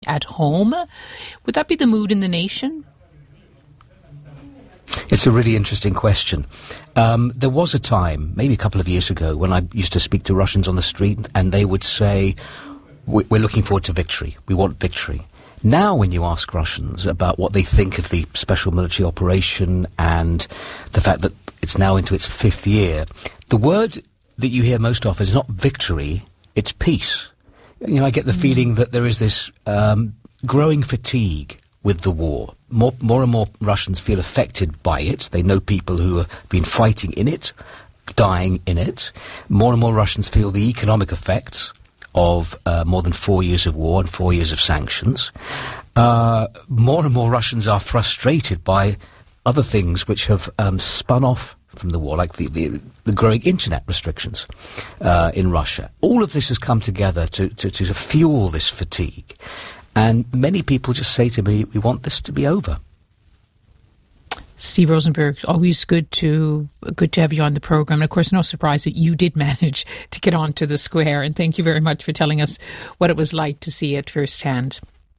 at home. Would that be the mood in the nation? It's a really interesting question. There was a time, maybe a couple of years ago, when I used to speak to Russians on the street and they would say, we're looking forward to victory. We want victory. Now when you ask Russians about what they think of the special military operation and the fact that it's now into its 5th year, the word that you hear most often is not victory, it's peace. You know, I get the feeling that there is this growing fatigue with the war. More and more Russians feel affected by it. They know people who have been fighting in it, dying in it. More and more Russians feel the economic effects of more than 4 years of war and 4 years of sanctions. More and more Russians are frustrated by other things which have spun off from the war, like the growing internet restrictions in Russia. All of this has come together to fuel this fatigue. And many people just say to me, we want this to be over. Steve Rosenberg, always good to have you on the programme. And of course, no surprise that you did manage to get onto the square. And thank you very much for telling us what it was like to see it firsthand.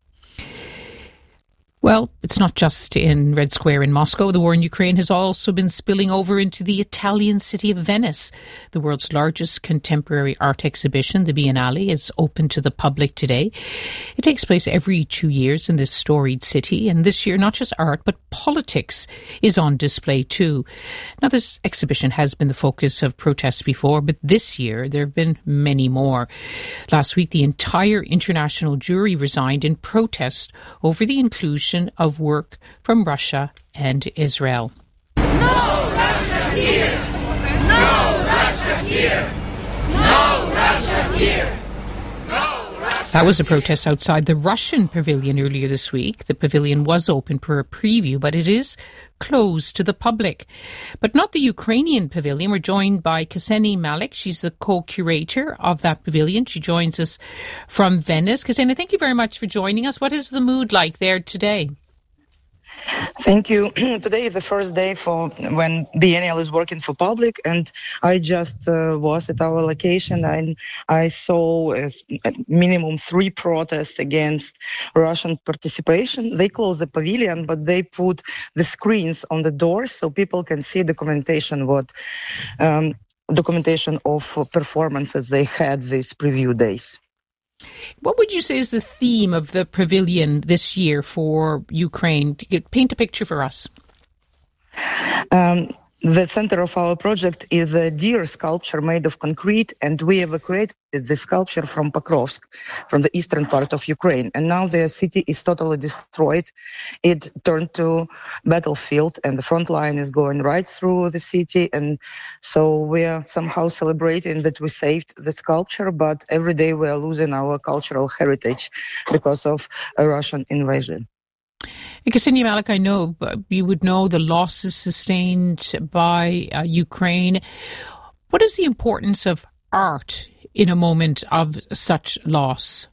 Well, it's not just in Red Square in Moscow. The war in Ukraine has also been spilling over into the Italian city of Venice. The world's largest contemporary art exhibition, the Biennale, is open to the public today. It takes place every 2 years in this storied city. And this year, not just art, but politics is on display too. Now, this exhibition has been the focus of protests before, but this year there have been many more. Last week, the entire international jury resigned in protest over the inclusion of work from Russia and Israel. No Russia here! No Russia here! No Russia here! That was a protest outside the Russian pavilion earlier this week. The pavilion was open for a preview, but it is closed to the public. But not the Ukrainian pavilion. We're joined by Ksenia Malik. She's the co-curator of that pavilion. She joins us from Venice. Ksenia, thank you very much for joining us. What is the mood like there today? Thank you. Today is the first day for when Biennial is working for public, and I just was at our location and I saw minimum 3 protests against Russian participation. They closed the pavilion, but they put the screens on the doors so people can see documentation of performances they had these preview days. What would you say is the theme of the pavilion this year for Ukraine? Paint a picture for us. The center of our project is a deer sculpture made of concrete, and we evacuated the sculpture from Pokrovsk, from the eastern part of Ukraine. And now the city is totally destroyed. It turned to battlefield, and the front line is going right through the city. And so we are somehow celebrating that we saved the sculpture, but every day we are losing our cultural heritage because of a Russian invasion. Ksenia Malik, I know you would know the losses sustained by Ukraine. What is the importance of art in a moment of such loss?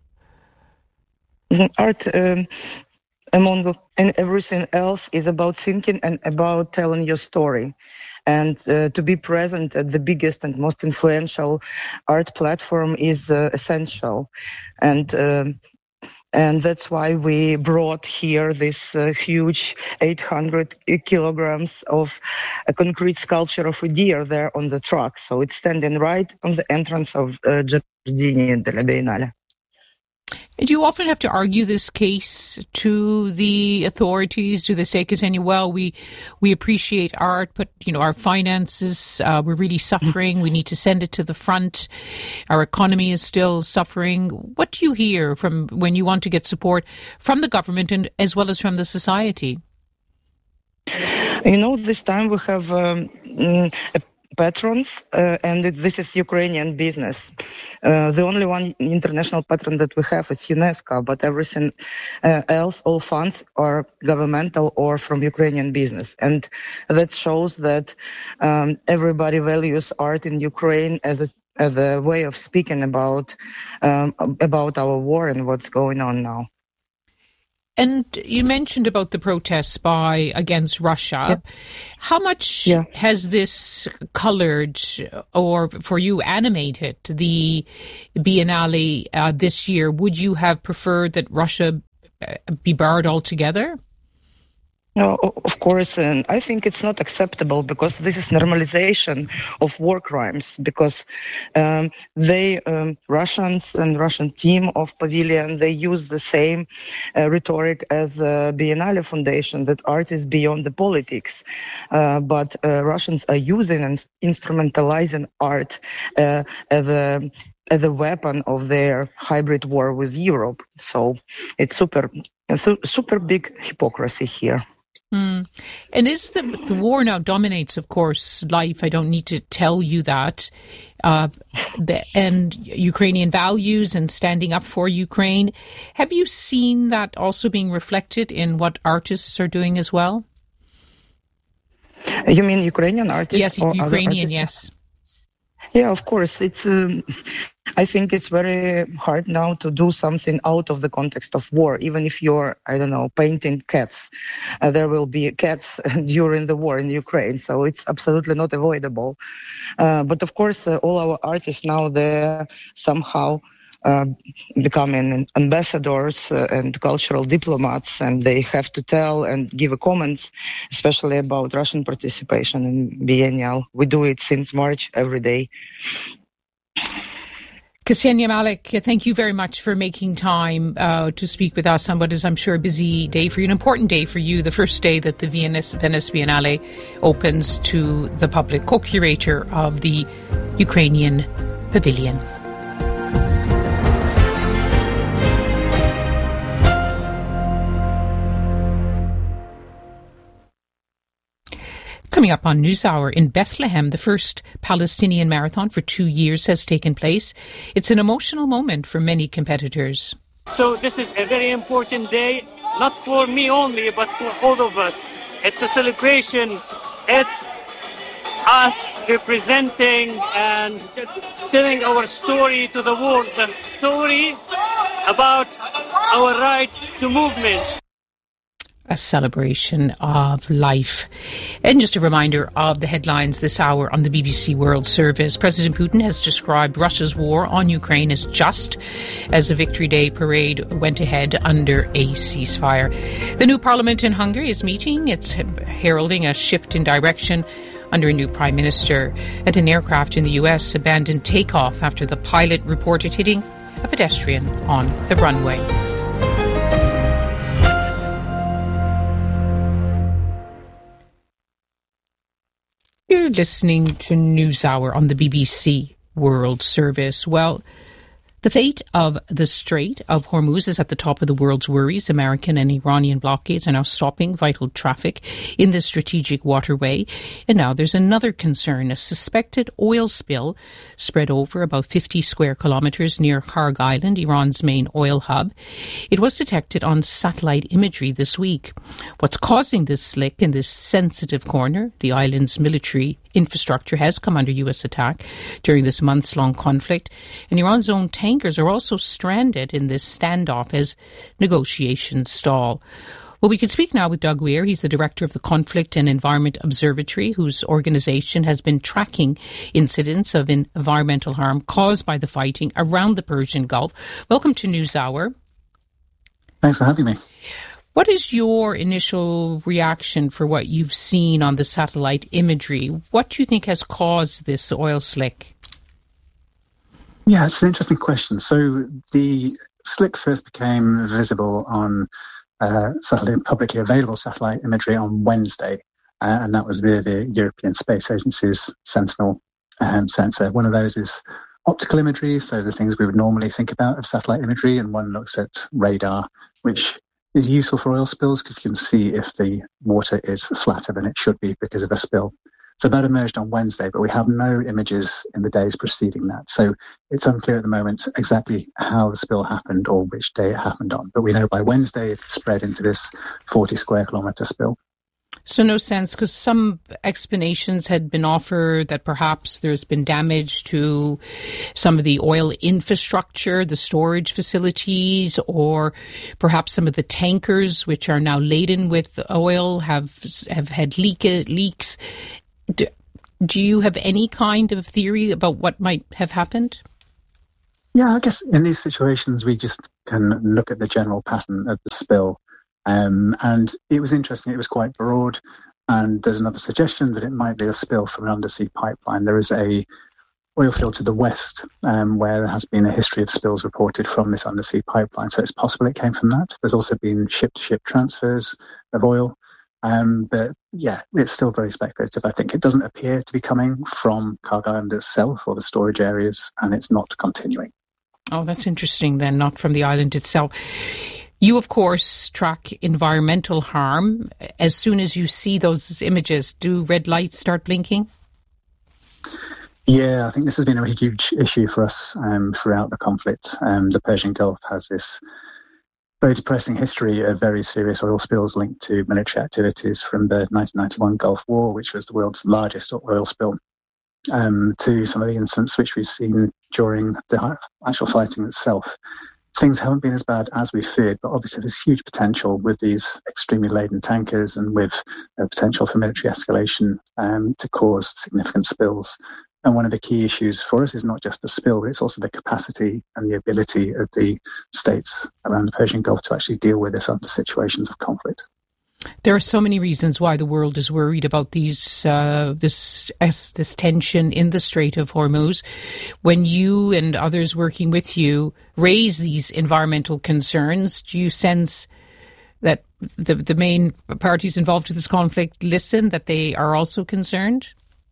Art, among and everything else, is about thinking and about telling your story. And to be present at the biggest and most influential art platform is essential. And that's why we brought here this huge 800 kilograms of a concrete sculpture of a deer there on the truck. So it's standing right on the entrance of Giardini della Biennale. Do you often have to argue this case to the authorities? Do they say, Ksenia, well, we appreciate art, but, you know, our finances, we're really suffering. We need to send it to the front. Our economy is still suffering. What do you hear from when you want to get support from the government and as well as from the society? You know, this time we have patrons, and this is Ukrainian business. The only one international patron that we have is UNESCO, but everything else, all funds are governmental or from Ukrainian business. And that shows that everybody values art in Ukraine as a way of speaking about our war and what's going on now. And you mentioned about the protests against Russia. Yeah. How much has this coloured or for you animated the Biennale this year? Would you have preferred that Russia be barred altogether? No, of course, and I think it's not acceptable because this is normalization of war crimes. Because Russians and Russian team of Pavilion, they use the same rhetoric as Biennale Foundation, that art is beyond the politics. But Russians are using and instrumentalizing art as a weapon of their hybrid war with Europe. So it's super big hypocrisy here. Mm. And is the war now dominates, of course, life. I don't need to tell you that. And Ukrainian values and standing up for Ukraine. Have you seen that also being reflected in what artists are doing as well? You mean Ukrainian artists? Yes, Ukrainian, yes. Yeah, of course. I think it's very hard now to do something out of the context of war. Even if you're, painting cats, there will be cats during the war in Ukraine. So it's absolutely not avoidable. But of course, all our artists now, they're somehow becoming ambassadors and cultural diplomats, and they have to tell and give comments, especially about Russian participation in Biennial. We do it since March every day. Ksenia Malik, thank you very much for making time to speak with us on what is, I'm sure, a busy day for you, an important day for you, the first day that the Venice Biennale opens to the public, co-curator of the Ukrainian Pavilion. Coming up on NewsHour, in Bethlehem, the first Palestinian marathon for 2 years has taken place. It's an emotional moment for many competitors. So this is a very important day, not for me only, but for all of us. It's a celebration. It's us representing and telling our story to the world, the story about our right to movement. A celebration of life. And just a reminder of the headlines this hour on the BBC World Service. President Putin has described Russia's war on Ukraine as just as a Victory Day parade went ahead under a ceasefire. The new parliament in Hungary is meeting. It's heralding a shift in direction under a new prime minister. And an aircraft in the US abandoned takeoff after the pilot reported hitting a pedestrian on the runway. You're listening to NewsHour on the BBC World Service. Well, the fate of the Strait of Hormuz is at the top of the world's worries. American and Iranian blockades are now stopping vital traffic in this strategic waterway. And now there's another concern, a suspected oil spill spread over about 50 square kilometres near Kharg Island, Iran's main oil hub. It was detected on satellite imagery this week. What's causing this slick in this sensitive corner? The island's military infrastructure has come under US attack during this months-long conflict, and Iran's own tankers are also stranded in this standoff as negotiations stall. Well, we can speak now with Doug Weir. He's the director of the Conflict and Environment Observatory, whose organisation has been tracking incidents of environmental harm caused by the fighting around the Persian Gulf. Welcome to NewsHour. Thanks for having me. What is your initial reaction for what you've seen on the satellite imagery? What do you think has caused this oil slick? Yeah, it's an interesting question. So the slick first became visible on publicly available satellite imagery on Wednesday, and that was via the European Space Agency's Sentinel sensor. One of those is optical imagery, so the things we would normally think about of satellite imagery, and one looks at radar, which is useful for oil spills because you can see if the water is flatter than it should be because of a spill. So that emerged on Wednesday, but we have no images in the days preceding that. So it's unclear at the moment exactly how the spill happened or which day it happened on. But we know by Wednesday it spread into this 40 square kilometre spill. So no sense, because some explanations had been offered that perhaps there's been damage to some of the oil infrastructure, the storage facilities, or perhaps some of the tankers which are now laden with oil have had leaks. Do you have any kind of theory about what might have happened? Yeah, I guess in these situations we just can look at the general pattern of the spill. And it was interesting, it was quite broad, and there's another suggestion that it might be a spill from an undersea pipeline. There is a oil field to the west where there has been a history of spills reported from this undersea pipeline, so it's possible it came from that. There's also been ship-to-ship transfers of oil, but yeah, it's still very speculative. I think it doesn't appear to be coming from Cargo Island itself or the storage areas, and it's not continuing. Oh, that's interesting then, not from the island itself. You, of course, track environmental harm. As soon as you see those images, do red lights start blinking? Yeah, I think this has been a really huge issue for us throughout the conflict. The Persian Gulf has this very depressing history of very serious oil spills linked to military activities, from the 1991 Gulf War, which was the world's largest oil spill, to some of the incidents which we've seen during the actual fighting itself. Things haven't been as bad as we feared, but obviously there's huge potential with these extremely laden tankers and with potential for military escalation to cause significant spills. And one of the key issues for us is not just the spill, but it's also the capacity and the ability of the states around the Persian Gulf to actually deal with this under situations of conflict. There are so many reasons why the world is worried about this tension in the Strait of Hormuz. When you and others working with you raise these environmental concerns, do you sense that the main parties involved in this conflict listen, that they are also concerned?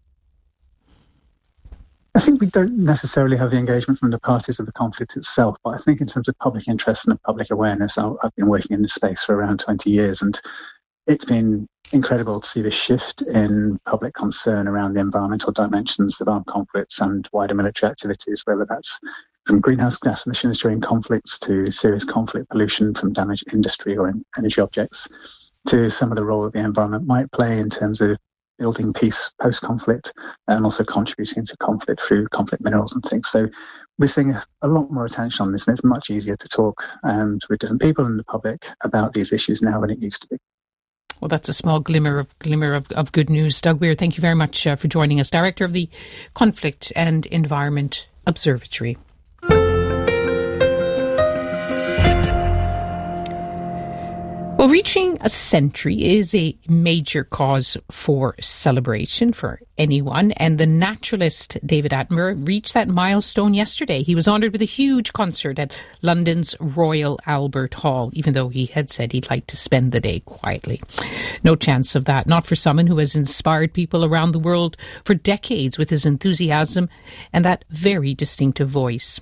I think we don't necessarily have the engagement from the parties of the conflict itself, but I think in terms of public interest and public awareness, I've been working in this space for around 20 years, and it's been incredible to see the shift in public concern around the environmental dimensions of armed conflicts and wider military activities, whether that's from greenhouse gas emissions during conflicts to serious conflict pollution from damaged industry or energy objects, to some of the role that the environment might play in terms of building peace post-conflict and also contributing to conflict through conflict minerals and things. So we're seeing a lot more attention on this, and it's much easier to talk with different people in the public about these issues now than it used to be. Well, that's a small glimmer of good news. Doug Weir, thank you very much for joining us, Director of the Conflict and Environment Observatory. Well, reaching a century is a major cause for celebration for anyone, and the naturalist David Attenborough reached that milestone yesterday. He was honoured with a huge concert at London's Royal Albert Hall, even though he had said he'd like to spend the day quietly. No chance of that, not for someone who has inspired people around the world for decades with his enthusiasm and that very distinctive voice.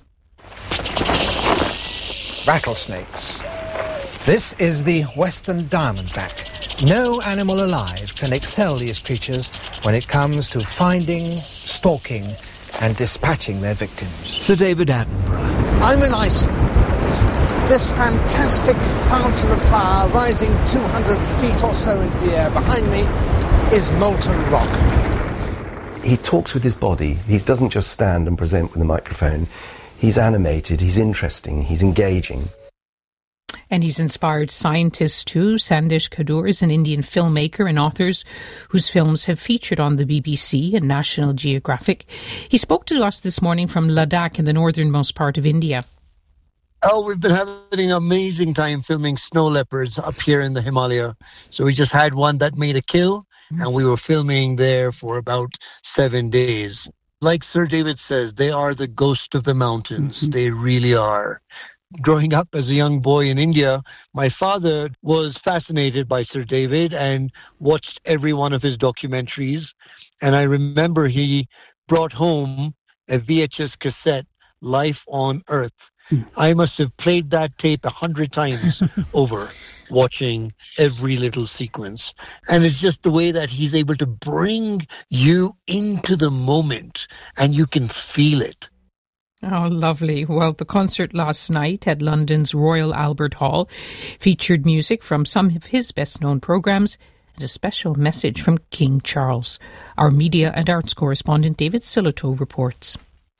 Rattlesnakes. This is the western diamondback. No animal alive can excel these creatures when it comes to finding, stalking and dispatching their victims. Sir David Attenborough. I'm in Iceland. This fantastic fountain of fire rising 200 feet or so into the air behind me is molten rock. He talks with his body. He doesn't just stand and present with a microphone. He's animated, he's interesting, he's engaging. And he's inspired scientists too. Sandesh Kadur is an Indian filmmaker and author whose films have featured on the BBC and National Geographic. He spoke to us this morning from Ladakh in the northernmost part of India. Oh, we've been having an amazing time filming snow leopards up here in the Himalaya. So we just had one that made a kill, and we were filming there for about 7 days. Like Sir David says, they are the ghost of the mountains. Mm-hmm. They really are. Growing up as a young boy in India, my father was fascinated by Sir David and watched every one of his documentaries. And I remember he brought home a VHS cassette, Life on Earth. I must have played that tape 100 times over, watching every little sequence. And it's just the way that he's able to bring you into the moment and you can feel it. Oh, lovely. Well, the concert last night at London's Royal Albert Hall featured music from some of his best-known programmes and a special message from King Charles. Our media and arts correspondent David Silito reports.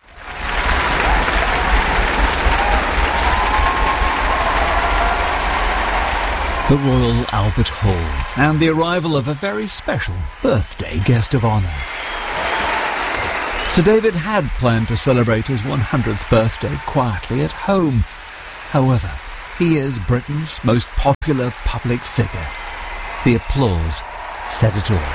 The Royal Albert Hall and the arrival of a very special birthday guest of honour. Sir David had planned to celebrate his 100th birthday quietly at home. However, he is Britain's most popular public figure. The applause said it all.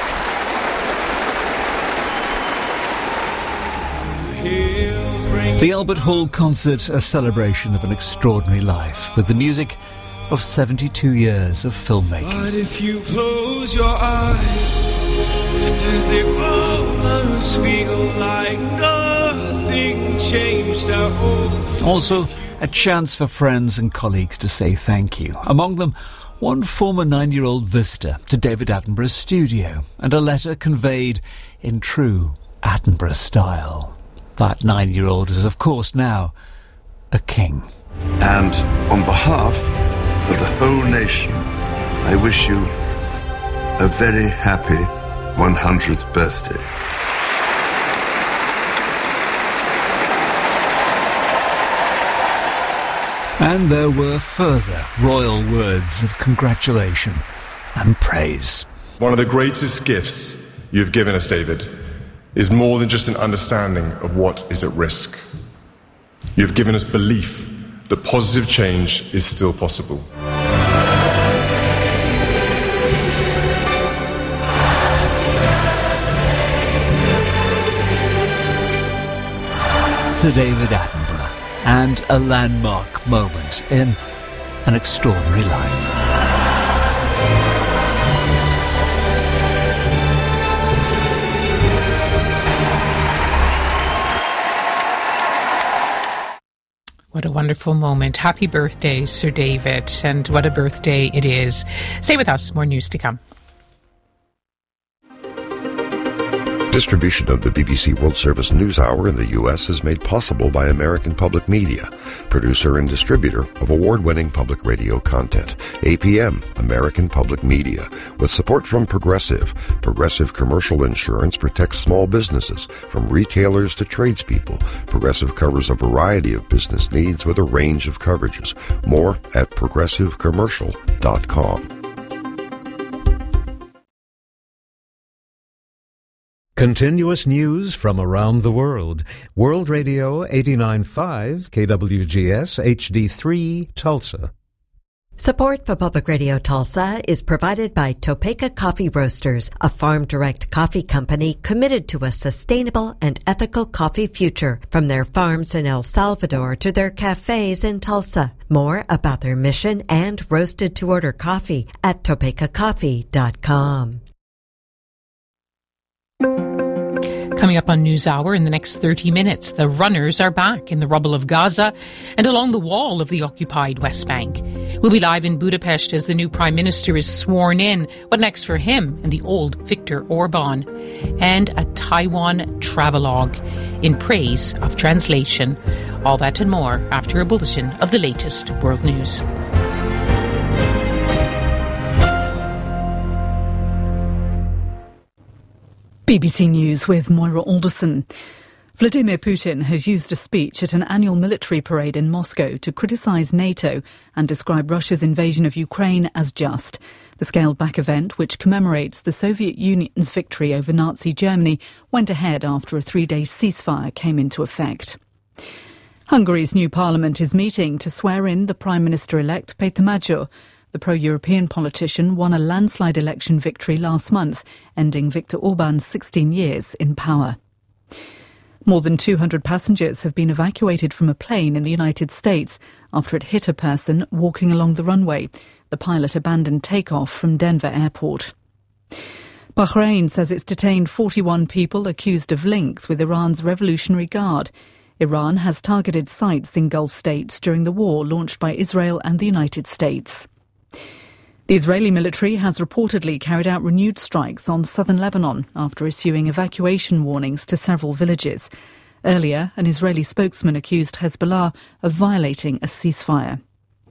The Albert Hall concert, a celebration of an extraordinary life, with the music of 72 years of filmmaking. But if you close your eyes, does it almost feel like nothing changed at all? Also, a chance for friends and colleagues to say thank you. Among them, one former 9-year-old visitor to David Attenborough's studio, and a letter conveyed in true Attenborough style. That 9-year-old is, of course, now a king. And on behalf of the whole nation, I wish you a very happy 100th birthday. And there were further royal words of congratulation and praise. One of the greatest gifts you've given us, David, is more than just an understanding of what is at risk. You've given us belief that positive change is still possible. Sir David Attenborough, and a landmark moment in an extraordinary life. What a wonderful moment. Happy birthday, Sir David, and what a birthday it is. Stay with us, more news to come. Distribution of the BBC World Service News Hour in the U.S. is made possible by American Public Media, producer and distributor of award-winning public radio content. APM, American Public Media, with support from Progressive. Progressive Commercial Insurance protects small businesses, from retailers to tradespeople. Progressive covers a variety of business needs with a range of coverages. More at progressivecommercial.com. Continuous news from around the world. World Radio 89.5 KWGS HD3 Tulsa. Support for Public Radio Tulsa is provided by Topeka Coffee Roasters, a farm-direct coffee company committed to a sustainable and ethical coffee future, from their farms in El Salvador to their cafes in Tulsa. More about their mission and roasted-to-order coffee at topekacoffee.com. Coming up on NewsHour in the next 30 minutes, the runners are back in the rubble of Gaza and along the wall of the occupied West Bank. We'll be live in Budapest as the new Prime Minister is sworn in. What next for him and the old Viktor Orban? And a Taiwan travelogue in praise of translation. All that and more after a bulletin of the latest world news. BBC News with Moira Alderson. Vladimir Putin has used a speech at an annual military parade in Moscow to criticise NATO and describe Russia's invasion of Ukraine as just. The scaled-back event, which commemorates the Soviet Union's victory over Nazi Germany, went ahead after a 3-day ceasefire came into effect. Hungary's new parliament is meeting to swear in the Prime Minister-elect Péter Magyar. The pro-European politician won a landslide election victory last month, ending Viktor Orban's 16 years in power. More than 200 passengers have been evacuated from a plane in the United States after it hit a person walking along the runway. The pilot abandoned takeoff from Denver Airport. Bahrain says it's detained 41 people accused of links with Iran's Revolutionary Guard. Iran has targeted sites in Gulf states during the war launched by Israel and the United States. The Israeli military has reportedly carried out renewed strikes on southern Lebanon after issuing evacuation warnings to several villages. Earlier, an Israeli spokesman accused Hezbollah of violating a ceasefire.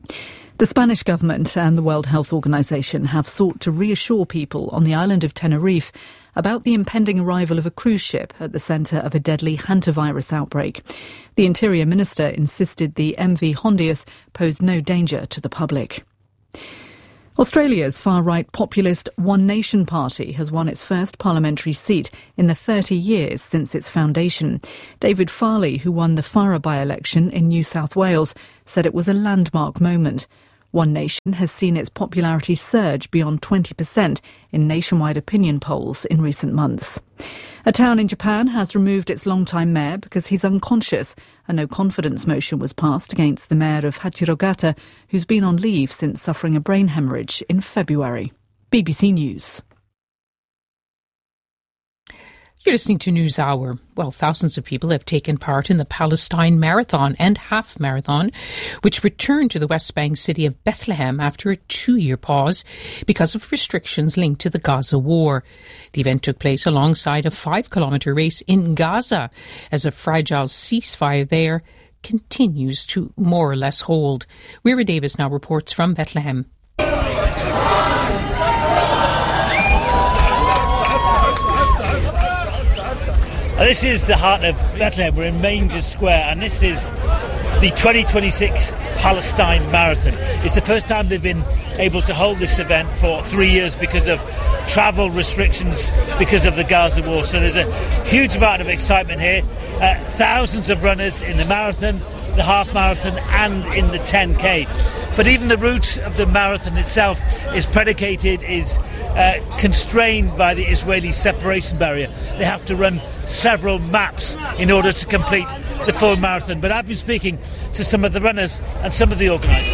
The Spanish government and the World Health Organization have sought to reassure people on the island of Tenerife about the impending arrival of a cruise ship at the centre of a deadly hantavirus outbreak. The Interior Minister insisted the MV Hondius posed no danger to the public. Australia's far-right populist One Nation Party has won its first parliamentary seat in the 30 years since its foundation. David Farley, who won the Farrer by-election in New South Wales, said it was a landmark moment. One Nation has seen its popularity surge beyond 20% in nationwide opinion polls in recent months. A town in Japan has removed its longtime mayor because he's unconscious. A no-confidence motion was passed against the mayor of Hachirogata, who's been on leave since suffering a brain hemorrhage in February. BBC News. You're listening to NewsHour. Well, thousands of people have taken part in the Palestine Marathon and Half Marathon, which returned to the West Bank city of Bethlehem after a 2-year pause because of restrictions linked to the Gaza war. The event took place alongside a 5-kilometre race in Gaza as a fragile ceasefire there continues to more or less hold. Weira Davis now reports from Bethlehem. This is the heart of Bethlehem. We're in Manger Square, and this is the 2026 Palestine Marathon. It's the first time they've been able to hold this event for 3 years because of travel restrictions because of the Gaza war. So there's a huge amount of excitement here. Thousands of runners in the marathon, the half marathon and in the 10K. But even the route of the marathon itself is constrained by the Israeli separation barrier. They have to run several maps in order to complete the full marathon. But I've been speaking to some of the runners and some of the organisers.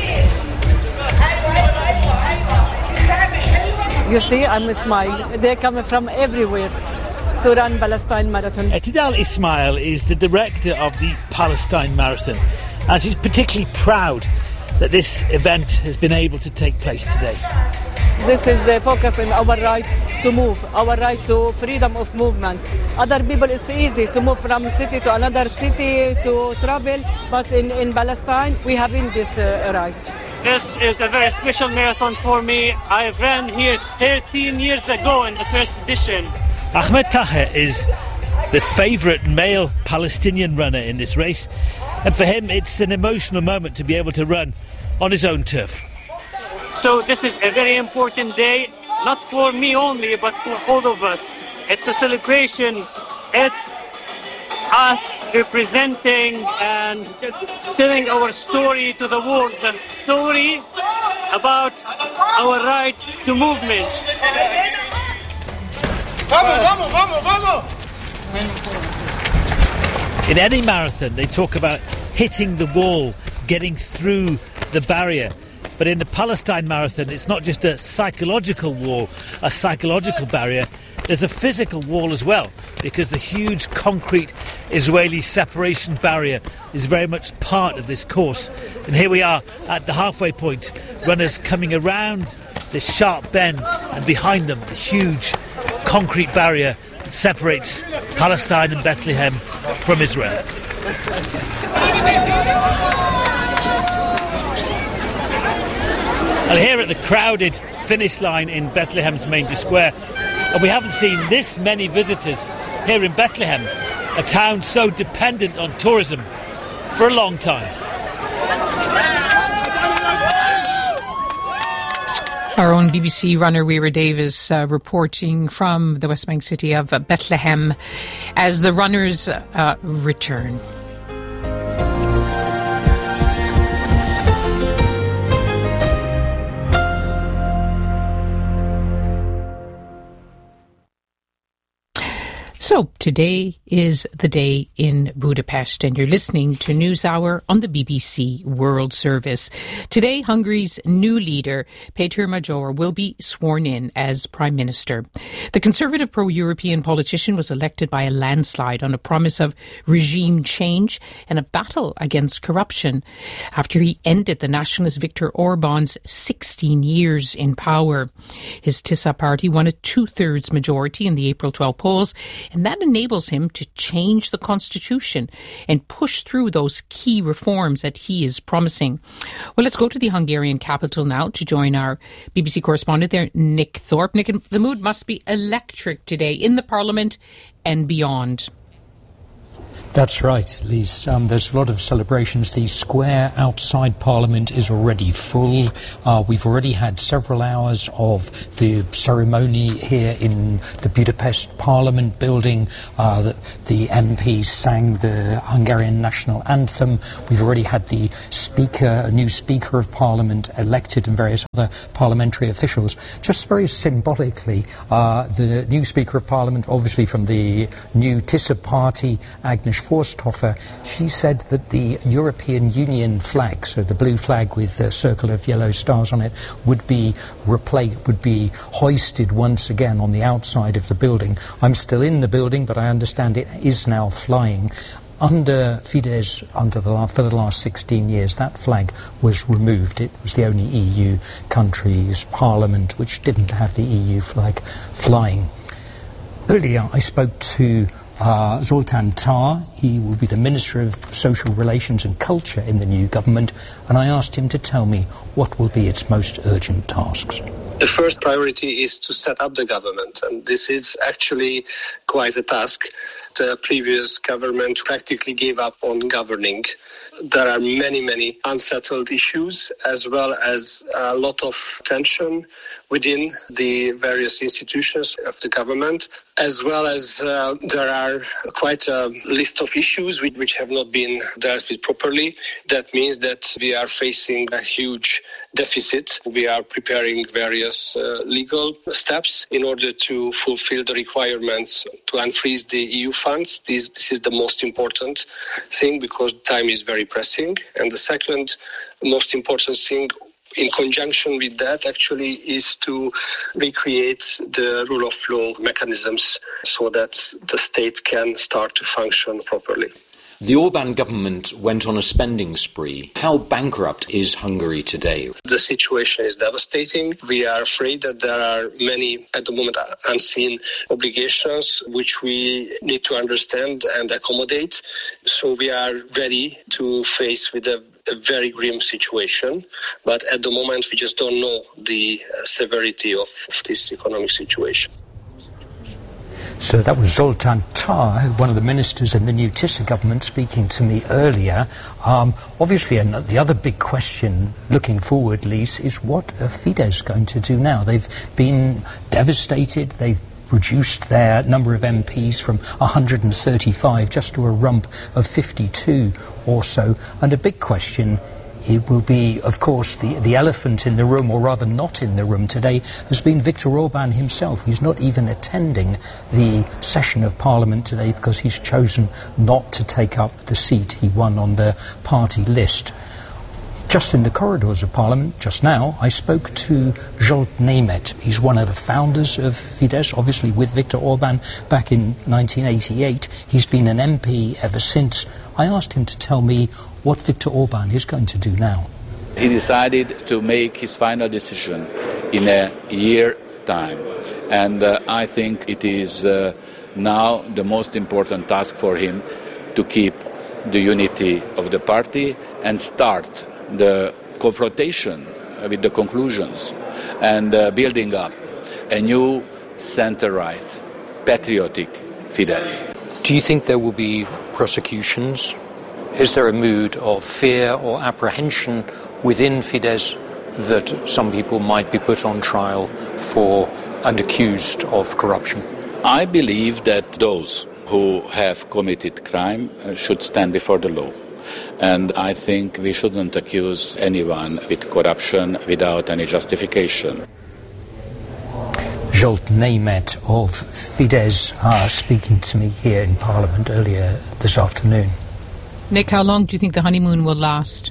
You see, I'm Ismail. They're coming from everywhere to run Palestine Marathon. Tidal Ismail is the director of the Palestine Marathon, and she's particularly proud that this event has been able to take place today. This is the focus on our right to move, our right to freedom of movement. Other people, it's easy to move from city to another city to travel, but in Palestine, we haven't this right. This is a very special marathon for me. I ran here 13 years ago in the first edition. Ahmed Taher is the favourite male Palestinian runner in this race, and for him it's an emotional moment to be able to run on his own turf. So this is a very important day, not for me only, but for all of us. It's a celebration. It's us representing and telling our story to the world, the story about our right to movement. Vamos, vamos, vamos, vamos! In any marathon, they talk about hitting the wall, getting through the barrier. But in the Palestine Marathon, it's not just a psychological wall, a psychological barrier. There's a physical wall as well, because the huge concrete Israeli separation barrier is very much part of this course. And here we are at the halfway point, runners coming around this sharp bend, and behind them the huge concrete barrier that separates Palestine and Bethlehem from Israel. And here at the crowded finish line in Bethlehem's Manger Square, and we haven't seen this many visitors here in Bethlehem, a town so dependent on tourism, for a long time. Our own BBC runner Weira Davis reporting from the West Bank city of Bethlehem as the runners return. So today is the day in Budapest, and you're listening to NewsHour on the BBC World Service. Today, Hungary's new leader, Péter Major, will be sworn in as Prime Minister. The conservative pro-European politician was elected by a landslide on a promise of regime change and a battle against corruption after he ended the nationalist Viktor Orban's 16 years in power. His TISA party won a 2/3 majority in the April 12 polls, and that enables him to change the constitution and push through those key reforms that he is promising. Well, let's go to the Hungarian capital now to join our BBC correspondent there, Nick Thorpe. Nick, the mood must be electric today in the Parliament and beyond. That's right, Lise. There's a lot of celebrations. The square outside Parliament is already full. We've already had several hours of the ceremony here in the Budapest Parliament building. The MPs sang the Hungarian national anthem. We've already had the a new Speaker of Parliament elected, and various other parliamentary officials. Just very symbolically, the new Speaker of Parliament, obviously from the new TISA party, Agnes Forsthofer, she said that the European Union flag, so the blue flag with a circle of yellow stars on it, would be hoisted once again on the outside of the building. I'm still in the building, but I understand it is now flying. Under Fidesz, for the last 16 years, that flag was removed. It was the only EU country's parliament which didn't have the EU flag flying. Earlier, I spoke to Zoltán Tar. He will be the Minister of Social Relations and Culture in the new government, and I asked him to tell me what will be its most urgent tasks. The first priority is to set up the government, and this is actually quite a task. The previous government practically gave up on governing. There are many unsettled issues, as well as a lot of tension within the various institutions of the government, as well as there are quite a list of issues which have not been dealt with properly. That means that we are facing a huge deficit. We are preparing various legal steps in order to fulfill the requirements to unfreeze the EU funds. This is the most important thing, because time is very pressing. And the second most important thing in conjunction with that actually is to recreate the rule of law mechanisms so that the state can start to function properly. The Orbán government went on a spending spree. How bankrupt is Hungary today? The situation is devastating. We are afraid that there are many, at the moment, unseen obligations which we need to understand and accommodate. So we are ready to face with a very grim situation. But at the moment, we just don't know the severity of this economic situation. So that was Zoltán Tar, one of the ministers in the new TISA government, speaking to me earlier. Obviously, the other big question looking forward, Lise, is what are Fidesz going to do now? They've been devastated. They've reduced their number of MPs from 135 just to a rump of 52 or so. And a big question, it will be, of course, the elephant in the room, or rather not in the room today, has been Viktor Orbán himself. He's not even attending the session of Parliament today because he's chosen not to take up the seat he won on the party list. Just in the corridors of Parliament, just now, I spoke to Zsolt Németh. He's one of the founders of Fidesz, obviously with Viktor Orbán back in 1988. He's been an MP ever since. I asked him to tell me what Viktor Orbán is going to do now. He decided to make his final decision in a year time. And I think it is now the most important task for him to keep the unity of the party and start the confrontation with the conclusions and building up a new centre-right, patriotic Fidesz. Do you think there will be prosecutions? Is there a mood of fear or apprehension within Fidesz that some people might be put on trial for and accused of corruption? I believe that those who have committed crime should stand before the law. And I think we shouldn't accuse anyone with corruption without any justification. Zsolt Németh of Fidesz speaking to me here in Parliament earlier this afternoon. Nick, how long do you think the honeymoon will last?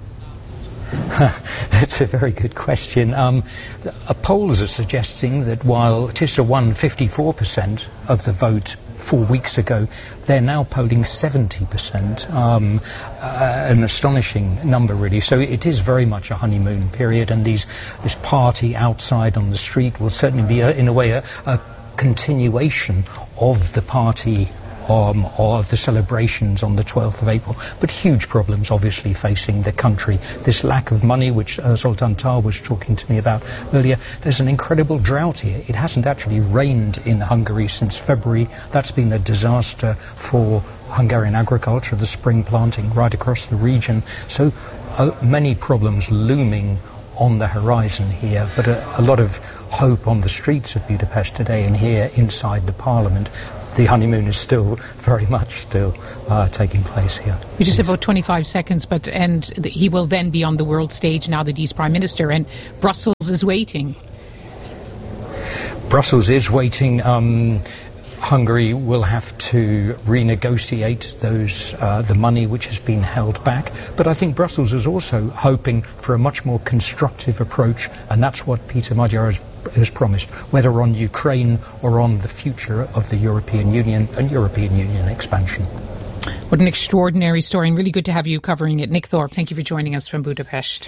That's a very good question. Polls are suggesting that while TISA won 54% of the vote 4 weeks ago, they're now polling 70%. An astonishing number, really. So it is very much a honeymoon period, and this party outside on the street will certainly be, in a way, a continuation of the party of the celebrations on the 12th of April, but huge problems obviously facing the country. This lack of money, which Zoltan Tar was talking to me about earlier, there's an incredible drought here. It hasn't actually rained in Hungary since February. That's been a disaster for Hungarian agriculture, the spring planting right across the region. So many problems looming on the horizon here, but a lot of hope on the streets of Budapest today, and here inside the parliament. The honeymoon is still very much taking place here. We just have about 25 seconds, he will then be on the world stage now that he's Prime Minister, and Brussels is waiting. Brussels is waiting. Hungary will have to renegotiate the money which has been held back. But I think Brussels is also hoping for a much more constructive approach, and that's what Peter Magyar has promised, whether on Ukraine or on the future of the European Union and European Union expansion. What an extraordinary story, and really good to have you covering it. Nick Thorpe, thank you for joining us from Budapest.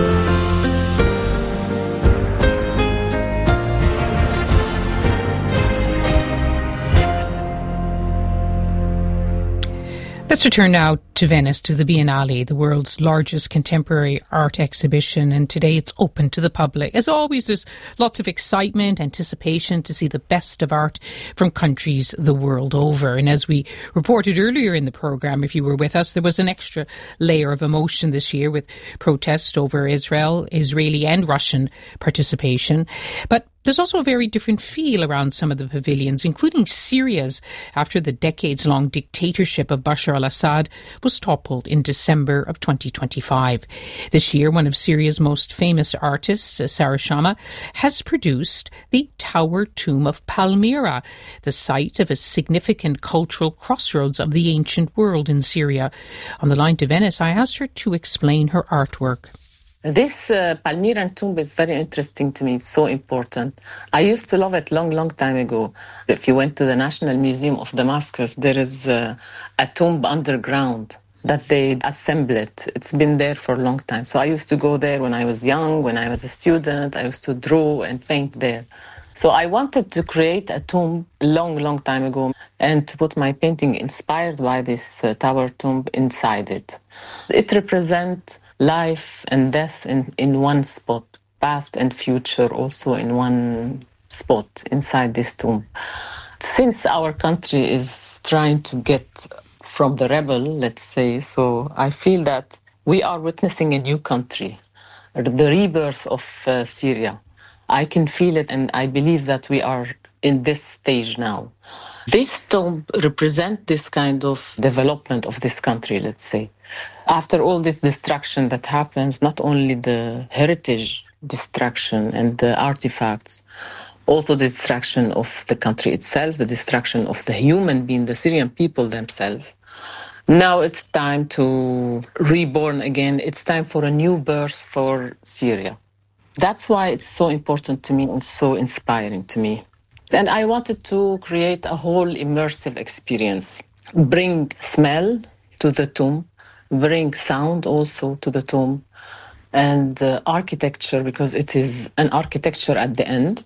Let's return now to Venice, to the Biennale, the world's largest contemporary art exhibition, and today it's open to the public. As always, there's lots of excitement, anticipation to see the best of art from countries the world over. And as we reported earlier in the programme, if you were with us, there was an extra layer of emotion this year with protests over Israeli and Russian participation. But there's also a very different feel around some of the pavilions, including Syria's, after the decades-long dictatorship of Bashar al-Assad was toppled in December of 2025. This year, one of Syria's most famous artists, Sarah Shama, has produced the Tower Tomb of Palmyra, the site of a significant cultural crossroads of the ancient world in Syria. On the line to Venice, I asked her to explain her artwork. This Palmyran tomb is very interesting to me. It's so important. I used to love it long time ago. If you went to the National Museum of Damascus, there is a tomb underground that they assemble it. It's been there for a long time. So I used to go there when I was young, when I was a student. I used to draw and paint there. So I wanted to create a tomb long time ago and to put my painting inspired by this tower tomb inside it. It represents life and death in one spot, past and future also in one spot inside this tomb. Since our country is trying to get from the rebel, let's say, so I feel that we are witnessing a new country, the rebirth of Syria. I can feel it, and I believe that we are in this stage now. This tomb represents this kind of development of this country, let's say. After all this destruction that happens, not only the heritage destruction and the artifacts, also the destruction of the country itself, the destruction of the human being, the Syrian people themselves. Now it's time to reborn again. It's time for a new birth for Syria. That's why it's so important to me and so inspiring to me. And I wanted to create a whole immersive experience, bring smell to the tomb, bring sound also to the tomb, and architecture, because it is an architecture at the end,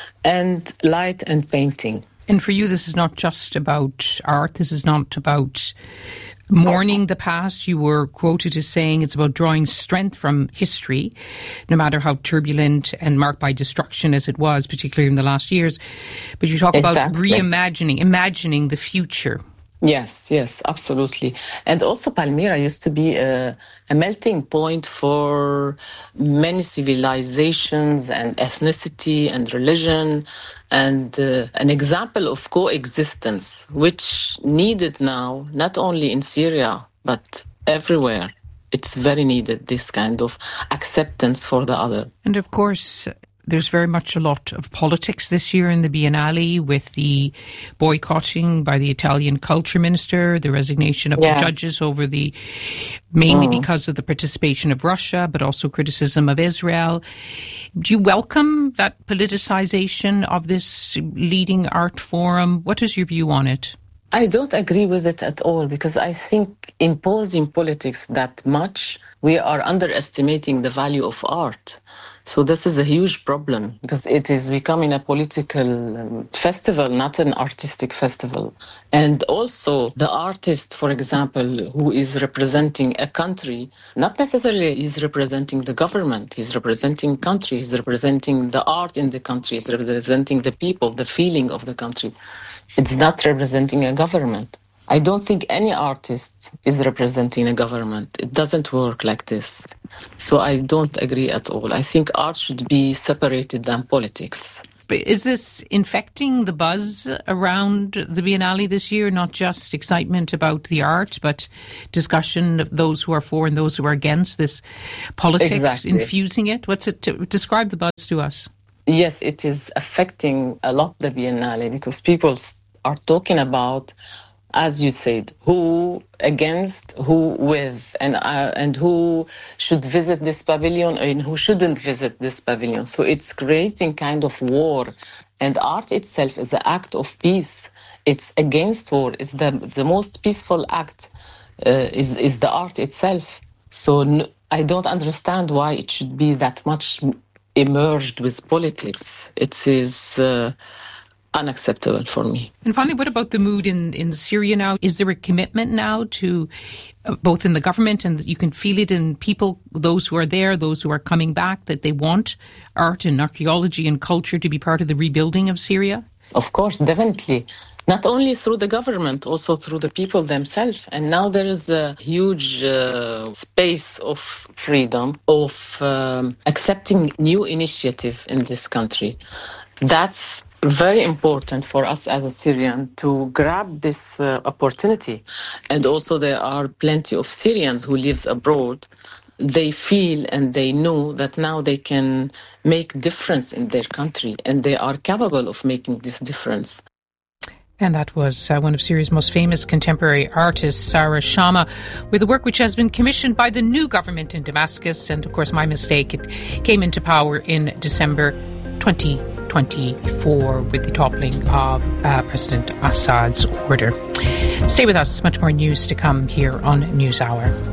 and light and painting. And for you, this is not just about art. This is not about mourning the past. You were quoted as saying it's about drawing strength from history, no matter how turbulent and marked by destruction as it was, particularly in the last years. But you talk about imagining the future. Yes, absolutely. And also Palmyra used to be a melting point for many civilizations and ethnicity and religion, and an example of coexistence, which needed now, not only in Syria, but everywhere. It's very needed, this kind of acceptance for the other. And of course, there's very much a lot of politics this year in the Biennale, with the boycotting by the Italian culture minister, the resignation of the judges over mainly because of the participation of Russia, but also criticism of Israel. Do you welcome that politicization of this leading art forum? What is your view on it? I don't agree with it at all, because I think imposing politics that much, we are underestimating the value of art. So this is a huge problem, because it is becoming a political festival, not an artistic festival. And also the artist, for example, who is representing a country, not necessarily is representing the government, he's representing country, he's representing the art in the country, he's representing the people, the feeling of the country. It's not representing a government. I don't think any artist is representing a government. It doesn't work like this. So I don't agree at all. I think art should be separated than politics. But is this infecting the buzz around the Biennale this year? Not just excitement about the art, but discussion of those who are for and those who are against this politics, infusing it? What's it? Describe the buzz to us. Yes, it is affecting a lot the Biennale, because people are talking about, as you said, who against, who with, and who should visit this pavilion and who shouldn't visit this pavilion. So it's creating kind of war. And art itself is an act of peace. It's against war. It's the most peaceful act is the art itself. So I don't understand why it should be that much emerged with politics. It is unacceptable for me. And finally, what about the mood in Syria now? Is there a commitment now to both in the government, and you can feel it in people, those who are there, those who are coming back, that they want art and archaeology and culture to be part of the rebuilding of Syria? Of course, definitely. Not only through the government, also through the people themselves. And now there is a huge space of freedom, of accepting new initiative in this country. That's very important for us as a Syrian to grab this opportunity. And also there are plenty of Syrians who live abroad. They feel and they know that now they can make difference in their country, and they are capable of making this difference. And that was one of Syria's most famous contemporary artists, Sarah Shama, with a work which has been commissioned by the new government in Damascus. And of course, my mistake, it came into power in December 2024 with the toppling of President Assad's order. Stay with us, much more news to come here on NewsHour.